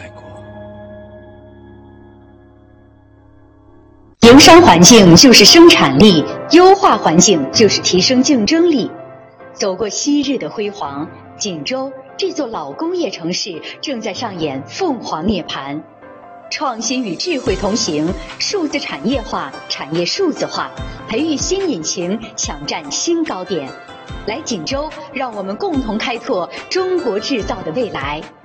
过。 营商环境就是生产力，优化环境就是提升竞争力。走过昔日的辉煌，锦州这座老工业城市正在上演凤凰涅槃。创新与智慧同行，数字产业化、产业数字化，培育新引擎，抢占新高点。来锦州，让我们共同开拓中国制造的未来。